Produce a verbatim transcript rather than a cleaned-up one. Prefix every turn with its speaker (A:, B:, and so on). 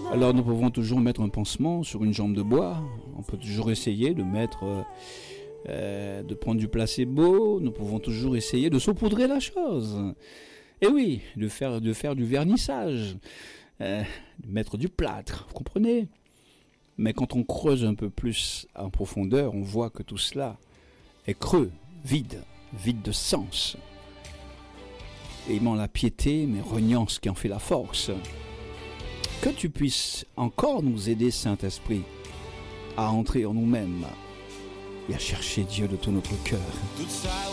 A: Alors nous pouvons toujours mettre un pansement sur une jambe de bois, on peut toujours essayer de mettre, euh, euh, de prendre du placebo, nous pouvons toujours essayer de saupoudrer la chose. Et oui, de faire, de faire du vernissage, euh, de mettre du plâtre, vous comprenez ? Mais quand on creuse un peu plus en profondeur, on voit que tout cela est creux, vide, vide de sens. Aimant la piété, mais reniant ce qui en fait la force. Que tu puisses encore nous aider, Saint-Esprit, à entrer en nous-mêmes et à chercher Dieu de tout notre cœur.